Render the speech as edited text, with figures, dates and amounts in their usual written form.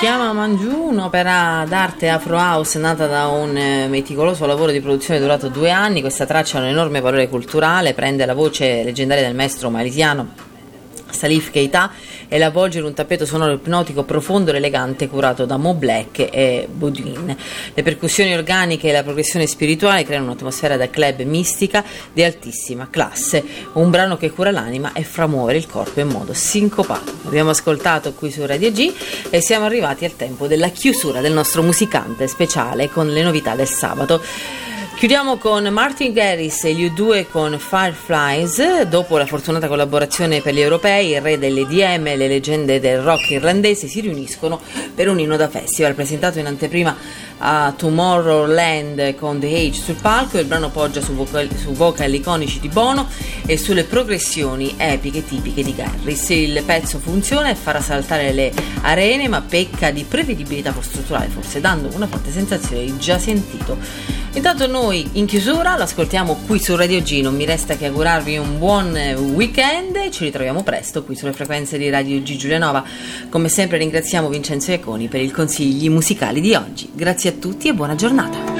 chiama Mangiù, un'opera d'arte Afro House nata da un meticoloso lavoro di produzione durato 2 anni. Questa traccia ha un enorme valore culturale, prende la voce leggendaria del maestro malisiano Salif Keita e la avvolge in un tappeto sonoro ipnotico profondo ed elegante curato da Mo Black e Baudouin. Le percussioni organiche e la progressione spirituale creano un'atmosfera da club mistica di altissima classe, un brano che cura l'anima e fa muovere il corpo in modo sincopato. Abbiamo ascoltato qui su Radio G e siamo arrivati al tempo della chiusura del nostro musicante speciale con le novità del sabato. Chiudiamo con Martin Garrix e gli U2 con Fireflies. Dopo la fortunata collaborazione per gli europei, il re dell'EDM e le leggende del rock irlandese si riuniscono per un inno da festival presentato in anteprima a Tomorrowland con The Age sul palco. Il brano poggia su vocal iconici di Bono e sulle progressioni epiche tipiche di Garrix. Il pezzo funziona e farà saltare le arene, ma pecca di prevedibilità strutturale, forse dando una forte sensazione di già sentito. Intanto noi in chiusura l'ascoltiamo qui su Radio G. Non mi resta che augurarvi un buon weekend e ci ritroviamo presto qui sulle frequenze di Radio G Giulianova. Come sempre ringraziamo Vincenzo Iaconi per i consigli musicali di oggi. Grazie a tutti e buona giornata.